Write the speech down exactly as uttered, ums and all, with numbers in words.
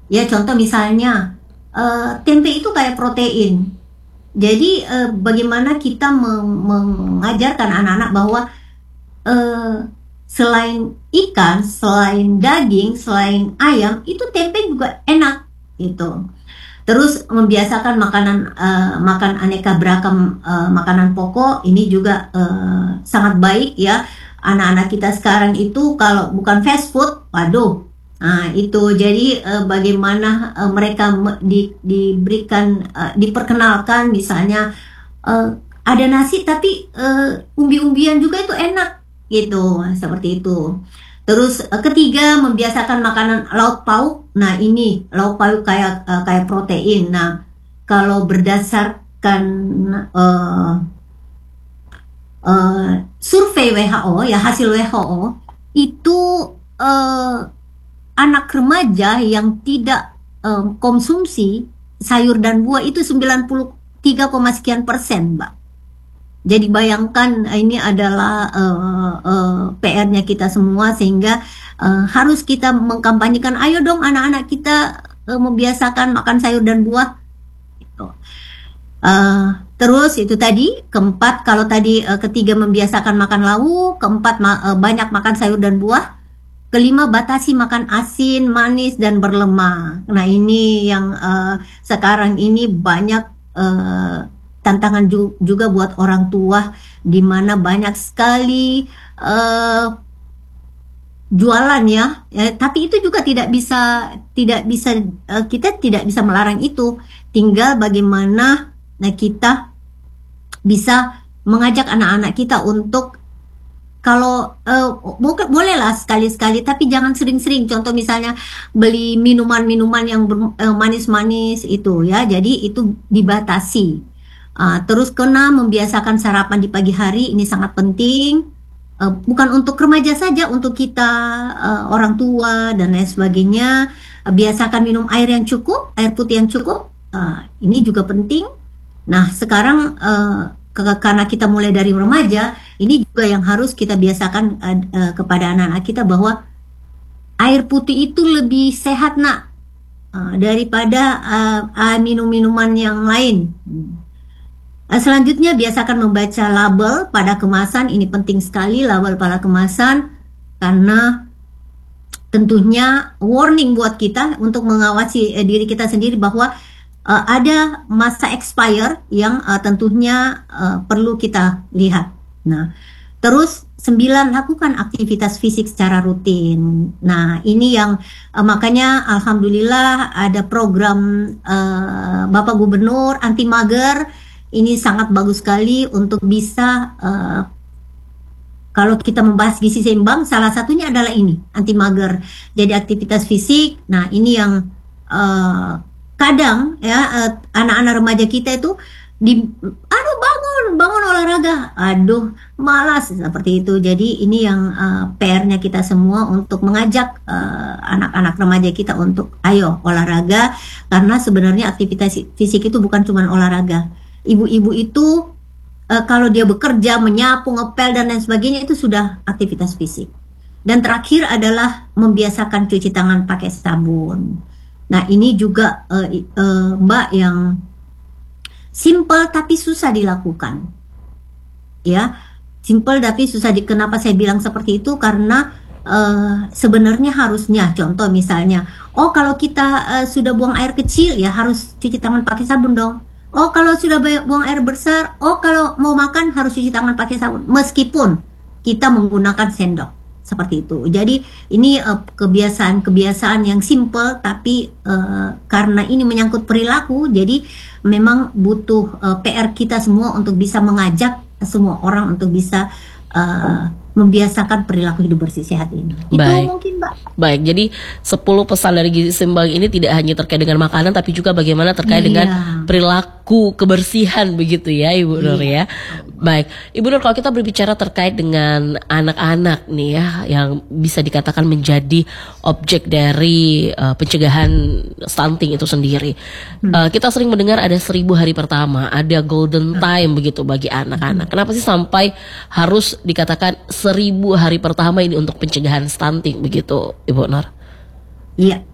Ya contoh misalnya uh, tempe itu kayak protein. Jadi uh, bagaimana kita meng- mengajarkan anak-anak bahwa uh, selain ikan, selain daging, selain ayam, itu tempe juga enak gitu. Terus membiasakan makanan uh, makan aneka beragam uh, makanan pokok ini juga uh, sangat baik ya. Anak-anak kita sekarang itu kalau bukan fast food, waduh. Nah, itu jadi uh, bagaimana uh, mereka di, diberikan uh, diperkenalkan misalnya uh, ada nasi tapi uh, umbi-umbian juga itu enak gitu, seperti itu. Terus uh, ketiga membiasakan makanan lauk pauk. Nah ini lauk pauk kayak uh, kayak protein. Nah kalau berdasarkan uh, uh, survei W H O ya hasil W H O itu uh, anak remaja yang tidak um, konsumsi sayur dan buah itu sembilan puluh tiga, sekian persen, Mbak. Jadi bayangkan ini adalah uh, uh, P R-nya kita semua sehingga uh, harus kita mengkampanyekan, ayo dong anak-anak kita uh, membiasakan makan sayur dan buah. Gitu. Uh, terus itu tadi keempat, kalau tadi uh, ketiga membiasakan makan lauk, keempat ma uh, banyak makan sayur dan buah, kelima batasi makan asin, manis dan berlemak. Nah ini yang uh, sekarang ini banyak uh, tantangan juga buat orang tua, di mana banyak sekali uh, jualan ya, ya, tapi itu juga tidak bisa tidak bisa uh, kita tidak bisa melarang itu, tinggal bagaimana nah kita bisa mengajak anak-anak kita untuk kalau uh, bolehlah sekali-sekali, tapi jangan sering-sering. Contoh misalnya beli minuman-minuman yang manis-manis uh, itu ya, jadi itu dibatasi. Uh, terus kena membiasakan sarapan di pagi hari, ini sangat penting, uh, bukan untuk remaja saja, untuk kita uh, orang tua dan lain sebagainya. Uh, biasakan minum air yang cukup, air putih yang cukup, uh, ini juga penting. Nah sekarang uh, ke karena kita mulai dari remaja, ini juga yang harus kita biasakan uh, uh, kepada anak-anak kita bahwa air putih itu lebih sehat nak uh, daripada uh, uh, minum-minuman yang lain. Selanjutnya biasakan membaca label pada kemasan, ini penting sekali label pada kemasan karena tentunya warning buat kita untuk mengawasi eh, diri kita sendiri bahwa uh, ada masa expire yang uh, tentunya uh, perlu kita lihat. Nah, terus sembilan, lakukan aktivitas fisik secara rutin. Nah, ini yang uh, makanya alhamdulillah ada program uh, Bapak Gubernur anti mager. Ini sangat bagus sekali untuk bisa uh, kalau kita membahas gizi seimbang, salah satunya adalah ini, anti mager. Jadi aktivitas fisik. Nah ini yang uh, kadang ya anak-anak uh, remaja kita itu di, aduh bangun, bangun olahraga, aduh malas seperti itu. Jadi ini yang uh, P R-nya kita semua untuk mengajak anak-anak uh, remaja kita untuk ayo olahraga, karena sebenarnya aktivitas fisik itu bukan cuma olahraga. Ibu-ibu itu uh, kalau dia bekerja, menyapu, ngepel dan lain sebagainya itu sudah aktivitas fisik. Dan terakhir adalah membiasakan cuci tangan pakai sabun. Nah ini juga uh, uh, Mbak yang simple tapi susah dilakukan. Ya, simple tapi susah di. Kenapa saya bilang seperti itu? Karena uh, sebenarnya harusnya, contoh misalnya, oh kalau kita uh, sudah buang air kecil ya harus cuci tangan pakai sabun dong. Oh kalau sudah buang air besar, oh kalau mau makan harus cuci tangan pakai sabun, meskipun kita menggunakan sendok, seperti itu. Jadi ini uh, kebiasaan-kebiasaan yang simple, tapi uh, karena ini menyangkut perilaku, jadi memang butuh uh, P R kita semua untuk bisa mengajak semua orang untuk bisa uh, membiasakan perilaku hidup bersih sehat ini. Baik. Itu mungkin Mbak. Baik, jadi sepuluh pesan dari gizi seimbang ini tidak hanya terkait dengan makanan, tapi juga bagaimana terkait iya. dengan perilaku kebersihan begitu ya Ibu iya. Nur ya. Baik, Ibu Nur, kalau kita berbicara terkait dengan anak-anak nih ya, yang bisa dikatakan menjadi objek dari uh, pencegahan stunting itu sendiri. Hmm. Uh, kita sering mendengar ada seribu hari pertama, ada golden time begitu bagi anak-anak. Hmm. Kenapa sih sampai harus dikatakan seribu hari pertama ini untuk pencegahan stunting begitu, Ibu Nur? Iya,